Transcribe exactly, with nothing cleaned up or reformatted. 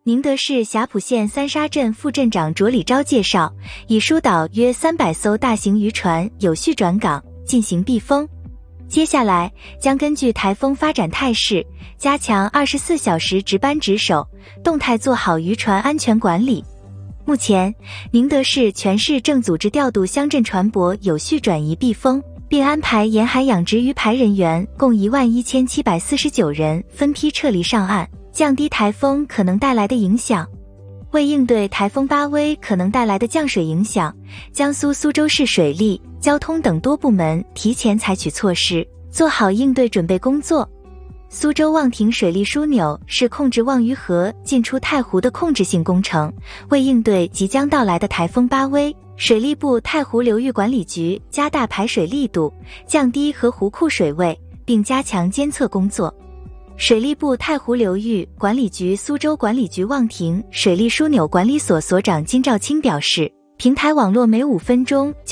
宁德市霞浦县三沙镇副镇长卓礼昭介绍，已疏导约三百艘大型渔船有序转港，进行避风。接下来将根据台风发展态势，加强二十四小时值班值守，动态做好渔船安全管理。目前，宁德市全市正组织调度乡镇船舶有序转移避风，并安排沿海养殖鱼排人员共一万一千七百四十九人分批撤离上岸，降低台风可能带来的影响。为应对台风巴威可能带来的降水影响，江苏苏州市水利、交通等多部门提前采取措施，做好应对准备工作。苏州望亭水利枢纽是控制望鱼河进出太湖的控制性工程，为应对即将到来的台风巴威，水利部太湖流域管理局加大排水力度，降低河湖库水位，并加强监测工作。水利部太湖流域管理局苏州管理局望亭水利枢纽管理所所长金兆清表示，平台网络每五分钟